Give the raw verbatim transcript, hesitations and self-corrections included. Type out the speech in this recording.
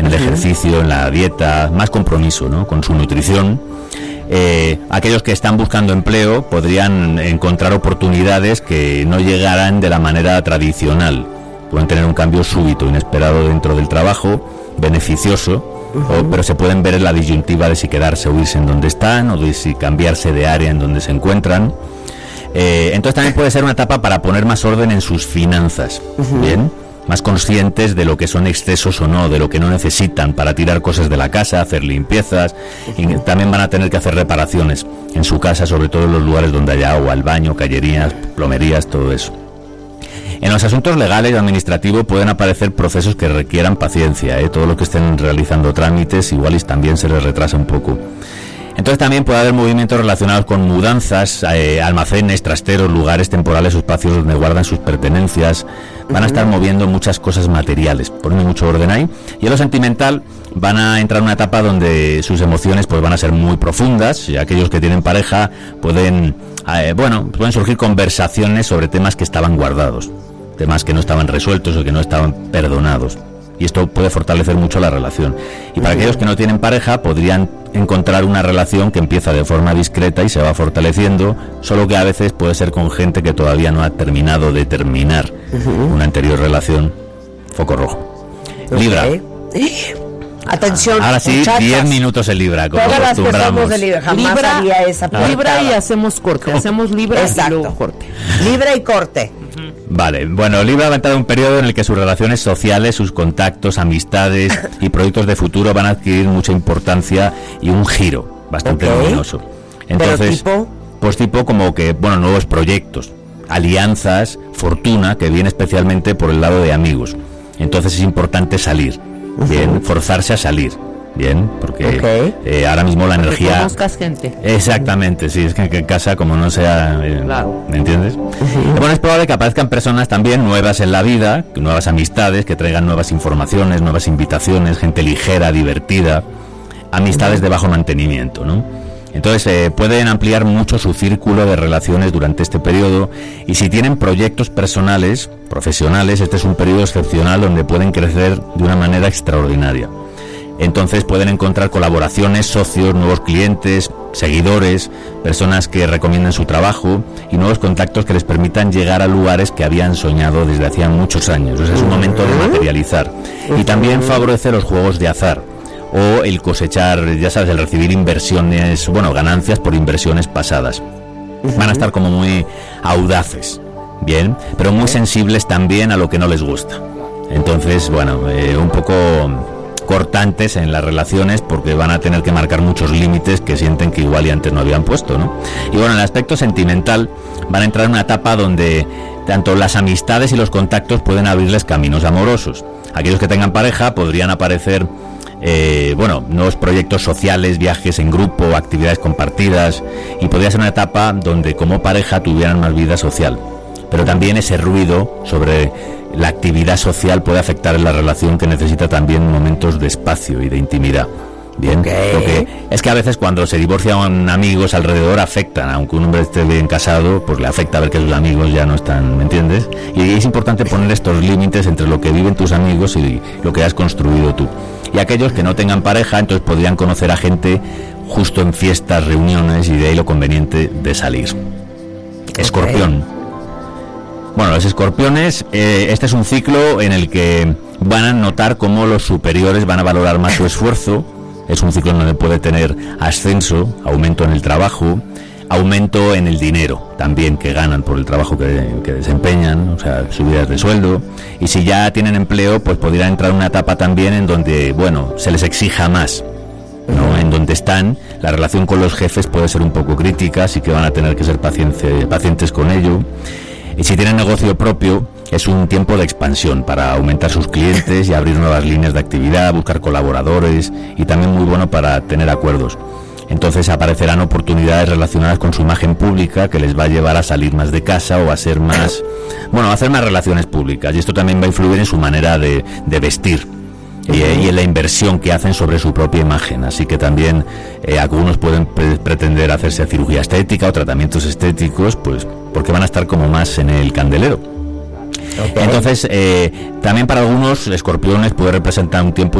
el ejercicio, en la dieta, más compromiso, ¿no?, con su nutrición. Eh, aquellos que están buscando empleo podrían encontrar oportunidades que no llegaran de la manera tradicional. Pueden tener un cambio súbito, inesperado dentro del trabajo, beneficioso, uh-huh. o, pero se pueden ver en la disyuntiva de si quedarse o irse en donde están, o de si cambiarse de área en donde se encuentran. Eh, entonces también puede ser una etapa para poner más orden en sus finanzas, uh-huh. bien, más conscientes de lo que son excesos o no, de lo que no necesitan para tirar cosas de la casa, hacer limpiezas, y también van a tener que hacer reparaciones en su casa, sobre todo en los lugares donde haya agua, el baño, cañerías, plomerías, todo eso. En los asuntos legales y administrativos pueden aparecer procesos que requieran paciencia, ¿eh? Todo lo que estén realizando trámites igual y también se les retrasa un poco. Entonces también puede haber movimientos relacionados con mudanzas, eh, almacenes, trasteros, lugares temporales o espacios donde guardan sus pertenencias. Van a estar moviendo muchas cosas materiales, ponen mucho orden ahí. Y en lo sentimental van a entrar en una etapa donde sus emociones pues van a ser muy profundas, y aquellos que tienen pareja pueden, eh, bueno, pueden surgir conversaciones sobre temas que estaban guardados, temas que no estaban resueltos o que no estaban perdonados. Y esto puede fortalecer mucho la relación. Y para aquellos que no tienen pareja, podrían encontrar una relación que empieza de forma discreta y se va fortaleciendo, solo que a veces puede ser con gente que todavía no ha terminado de terminar uh-huh. una anterior relación. Foco rojo. Okay. Libra. Atención, ahora sí, diez minutos en Libra, como todas acostumbramos. Las que somos de Libra, jamás Libra, haría esa Libra y hacemos corte, hacemos Libra Exacto. y luego corte. Libra y corte. Vale, bueno, Libra va a entrar en un periodo en el que sus relaciones sociales, sus contactos, amistades y proyectos de futuro van a adquirir mucha importancia y un giro bastante okay. luminoso. Entonces, ¿Pero tipo? Pues tipo como que, bueno, nuevos proyectos, alianzas, fortuna, que viene especialmente por el lado de amigos. Entonces es importante salir, uh-huh. bien, forzarse a salir. Bien, porque okay. eh, ahora mismo la energía... Que conozcas gente. Exactamente, sí, es que, que en casa como no sea... Eh, claro. ¿Me entiendes? Uh-huh. Bueno, es probable que aparezcan personas también nuevas en la vida, nuevas amistades, que traigan nuevas informaciones, nuevas invitaciones, gente ligera, divertida, amistades uh-huh. de bajo mantenimiento, ¿no? Entonces eh, pueden ampliar mucho su círculo de relaciones durante este periodo, y si tienen proyectos personales, profesionales, este es un periodo excepcional donde pueden crecer de una manera extraordinaria. Entonces pueden encontrar colaboraciones, socios, nuevos clientes, seguidores, personas que recomienden su trabajo y nuevos contactos que les permitan llegar a lugares que habían soñado desde hacía muchos años. O sea, es un momento de materializar. Y también favorece los juegos de azar o el cosechar, ya sabes, el recibir inversiones, bueno, ganancias por inversiones pasadas. Van a estar como muy audaces, bien, pero muy sensibles también a lo que no les gusta. Entonces, bueno, eh, un poco... cortantes en las relaciones, porque van a tener que marcar muchos límites que sienten que igual y antes no habían puesto, ¿no? Y bueno, en el aspecto sentimental van a entrar en una etapa donde tanto las amistades y los contactos pueden abrirles caminos amorosos. Aquellos que tengan pareja podrían aparecer eh, bueno, nuevos proyectos sociales, viajes en grupo, actividades compartidas, y podría ser una etapa donde como pareja tuvieran más vida social. Pero también ese ruido sobre la actividad social puede afectar en la relación, que necesita también momentos de espacio y de intimidad. Bien, okay. Lo que es que a veces cuando se divorcian amigos alrededor afectan, aunque un hombre esté bien casado, pues le afecta ver que sus amigos ya no están, ¿me entiendes? Y es importante poner estos límites entre lo que viven tus amigos y lo que has construido tú. Y aquellos que no tengan pareja, entonces podrían conocer a gente justo en fiestas, reuniones, y de ahí lo conveniente de salir. Okay. Escorpión. Bueno, los escorpiones, eh, este es un ciclo en el que van a notar cómo los superiores van a valorar más su esfuerzo. Es un ciclo en donde puede tener ascenso, aumento en el trabajo, aumento en el dinero también que ganan por el trabajo que, que desempeñan, o sea, subidas de sueldo. Y si ya tienen empleo, pues podrían entrar en una etapa también en donde, bueno, se les exija más, ¿no? En donde están, la relación con los jefes puede ser un poco crítica, así que van a tener que ser paciente, pacientes con ello. Y si tienen negocio propio, es un tiempo de expansión para aumentar sus clientes y abrir nuevas líneas de actividad, buscar colaboradores, y también muy bueno para tener acuerdos. Entonces aparecerán oportunidades relacionadas con su imagen pública que les va a llevar a salir más de casa o a ser más, bueno, a hacer más relaciones públicas, y esto también va a influir en su manera de, de vestir y, y en la inversión que hacen sobre su propia imagen. Así que también eh, algunos pueden pre- pretender hacerse cirugía estética o tratamientos estéticos, pues porque van a estar como más en el candelero. Okay. Entonces, eh, también para algunos escorpiones puede representar un tiempo